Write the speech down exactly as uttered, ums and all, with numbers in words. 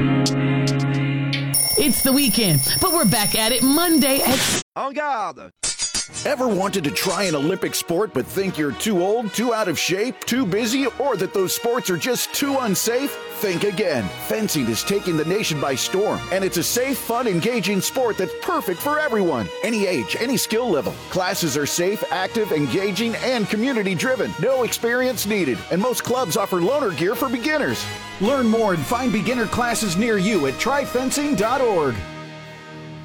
It's the weekend, but we're back at it Monday at... En garde! Ever wanted to try an Olympic sport but think you're too old, too out of shape, too busy, or that those sports are just too unsafe? Think again. Fencing is taking the nation by storm, and it's a safe, fun, engaging sport that's perfect for everyone. Any age, any skill level. Classes are safe, active, engaging, and community-driven. No experience needed, and most clubs offer loaner gear for beginners. Learn more and find beginner classes near you at try fencing dot org.